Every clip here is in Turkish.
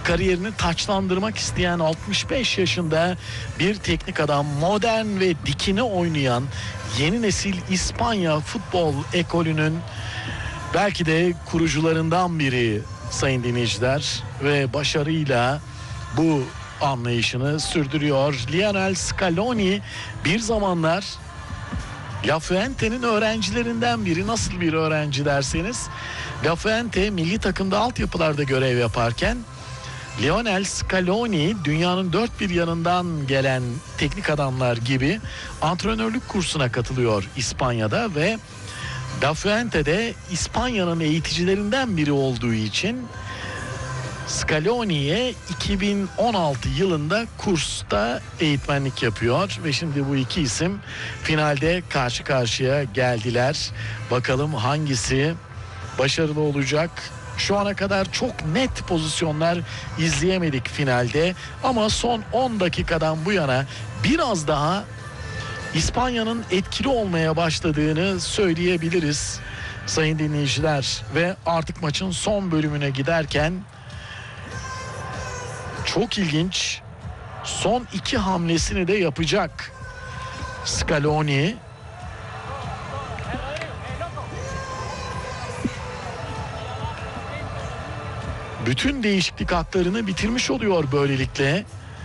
kariyerini taçlandırmak isteyen 65 yaşında bir teknik adam, modern ve dikine oynayan yeni nesil İspanya futbol ekolünün belki de kurucularından biri sayın dinleyiciler ve başarıyla bu anlayışını sürdürüyor. Lionel Scaloni bir zamanlar La Fuente'nin öğrencilerinden biri. Nasıl bir öğrenci derseniz, La Fuente milli takımda altyapılarda görev yaparken Lionel Scaloni dünyanın dört bir yanından gelen teknik adamlar gibi antrenörlük kursuna katılıyor İspanya'da ve La Fuente'de İspanya'nın eğiticilerinden biri olduğu için Scaloni'ye 2016 yılında kursta eğitmenlik yapıyor ve şimdi bu iki isim finalde karşı karşıya geldiler. Bakalım hangisi başarılı olacak? Şu ana kadar çok net pozisyonlar izleyemedik finalde ama son 10 dakikadan bu yana biraz daha İspanya'nın etkili olmaya başladığını söyleyebiliriz sayın dinleyiciler ve artık maçın son bölümüne giderken çok ilginç son iki hamlesini de yapacak Scaloni. Bütün değişiklik haklarını bitirmiş oluyor böylelikle.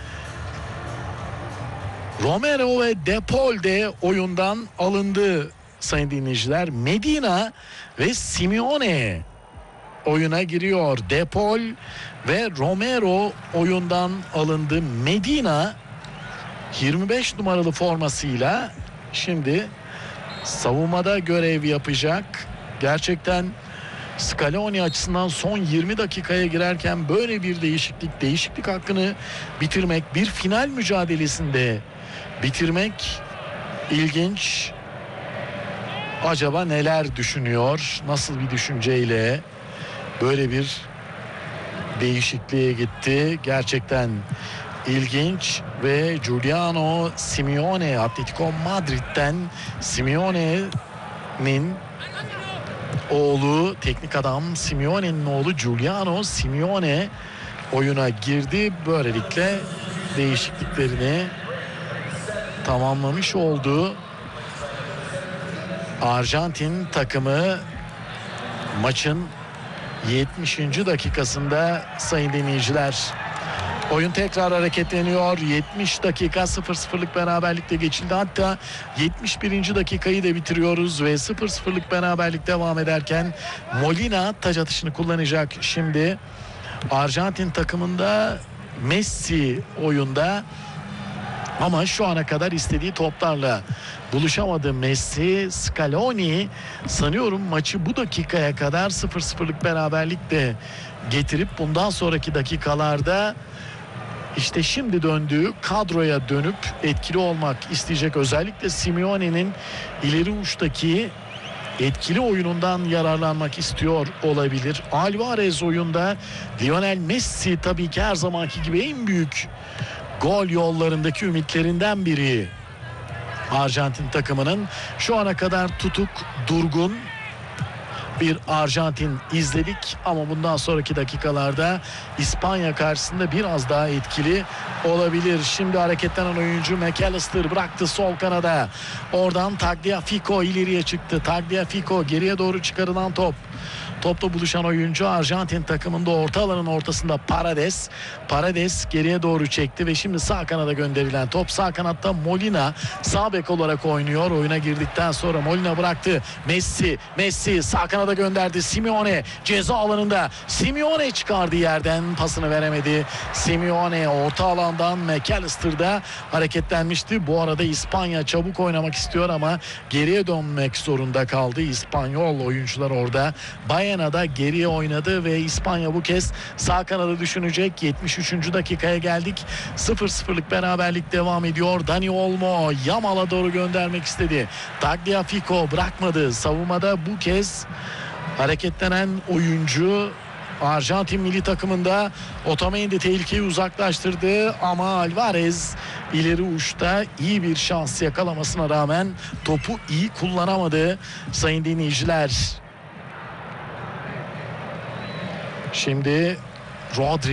Romero ve De Paul de oyundan alındı sayın dinleyiciler. Medina ve Simeone oyuna giriyor. De Paul ve Romero oyundan alındı. Medina 25 numaralı formasıyla şimdi savunmada görev yapacak. Gerçekten Scaloni açısından son 20 dakikaya girerken böyle bir değişiklik hakkını bitirmek, bir final mücadelesinde bitirmek ilginç. Acaba neler düşünüyor? Nasıl bir düşünceyle böyle bir değişikliğe gitti? Gerçekten ilginç ve Giuliano Simeone, Atletico Madrid'den Simeone'nin oğlu, teknik adam Simeone'nin oğlu Giuliano Simeone oyuna girdi. Böylelikle değişikliklerini tamamlamış oldu. Arjantin takımı maçın 70. dakikasında sayın dinleyiciler. Oyun tekrar hareketleniyor. 70 dakika 0-0'lık beraberlikle geçildi. Hatta 71. dakikayı da bitiriyoruz ve 0-0'lık beraberlik devam ederken Molina taç atışını kullanacak. Şimdi Arjantin takımında Messi oyunda ama şu ana kadar istediği toplarla buluşamadı Messi. Scaloni sanıyorum maçı bu dakikaya kadar 0-0'lık beraberlikle getirip bundan sonraki dakikalarda İşte şimdi döndüğü kadroya dönüp etkili olmak isteyecek. Özellikle Simeone'nin ileri uçtaki etkili oyunundan yararlanmak istiyor olabilir. Alvarez oyunda. Lionel Messi tabii ki her zamanki gibi en büyük gol yollarındaki ümitlerinden biri. Arjantin takımının şu ana kadar tutuk, durgun bir Arjantin izledik ama bundan sonraki dakikalarda İspanya karşısında biraz daha etkili olabilir. Şimdi hareketlenen oyuncu McAllister bıraktı sol kanada. Oradan Tagliafico ileriye çıktı. Tagliafico geriye doğru çıkarılan top. Topla buluşan oyuncu Arjantin takımında orta alanın ortasında Paredes. Paredes geriye doğru çekti ve şimdi sağ kanada gönderilen top. Sağ kanatta Molina sağ bek olarak oynuyor. Oyuna girdikten sonra Molina bıraktı. Messi sağ kanada gönderdi. Simeone ceza alanında. Simeone çıkardı yerden. Pasını veremedi. Simeone orta alandan McAllister'da hareketlenmişti. Bu arada İspanya çabuk oynamak istiyor ama geriye dönmek zorunda kaldı. İspanyol oyuncular orada. Bayana'da geriye oynadı ve İspanya bu kez sağ kanadı düşünecek. 73. dakikaya geldik. 0-0'lık beraberlik devam ediyor. Dani Olmo Yamal'a doğru göndermek istedi. Tagliafico bırakmadı. Savunmada bu kez hareketlenen oyuncu Arjantin milli takımında Otamendi tehlikeyi uzaklaştırdı ama Alvarez ileri uçta iyi bir şans yakalamasına rağmen topu iyi kullanamadı sayın dinleyiciler. Şimdi Rodri